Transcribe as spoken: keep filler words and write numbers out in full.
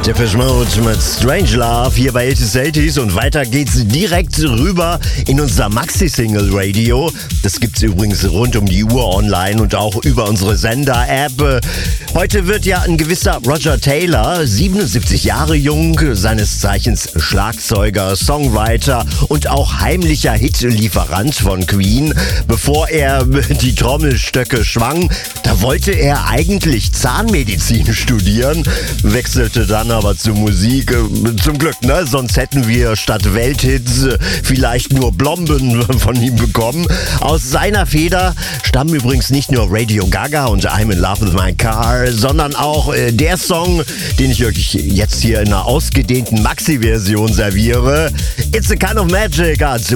Depeche Mode mit Strange Love hier bei eighties eighties und weiter geht's direkt rüber in unser Maxi-Single-Radio. Das gibt's übrigens rund um die Uhr online und auch über unsere Sender-App. Heute wird ja ein gewisser Roger Taylor, siebenundsiebzig Jahre jung, seines Zeichens Schlagzeuger, Songwriter und auch heimlicher Hitlieferant von Queen. Bevor er die Trommelstöcke schwang, da wollte er eigentlich Zahnmedizin studieren, wechselte dann aber zur Musik. Zum Glück, ne? Sonst hätten wir statt Welthits vielleicht nur Blomben von ihm bekommen. Aus seiner Feder stammen übrigens nicht nur Radio Gaga und I'm in Love with My Car, sondern auch äh, der Song, den ich euch jetzt hier in einer ausgedehnten Maxi-Version serviere. It's a kind of magic.